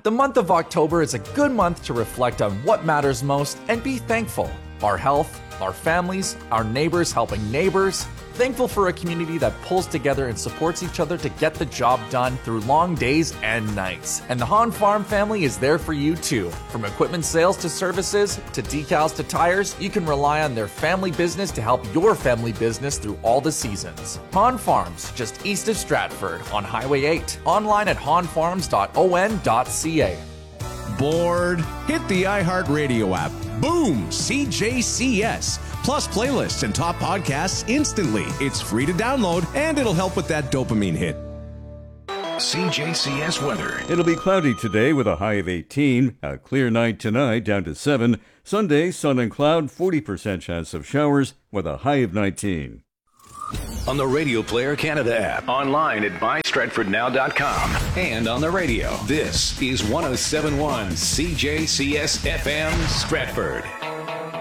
The month of October is a good month to reflect on what matters most and be thankful. Our health, our families, our neighbors helping neighbors. Thankful for a community that pulls together and supports each other to get the job done through long days and nights. And the Hahn Farm family is there for you too. From equipment sales to services, to decals to tires, you can rely on their family business to help your family business through all the seasons. Hahn Farms, just east of Stratford on Highway 8. Online at hahnfarms.on.ca. Bored? Hit the iHeartRadio app. Boom! CJCS. Plus playlists and top podcasts instantly. It's free to download, and it'll help with that dopamine hit. CJCS weather. It'll be cloudy today with a high of 18. A clear night tonight, down to 7. Sunday, sun and cloud, 40% chance of showers with a high of 19. On the Radio Player Canada app, online at mystratfordnow.com, and on the radio. This is 107.1 CJCS FM Stratford.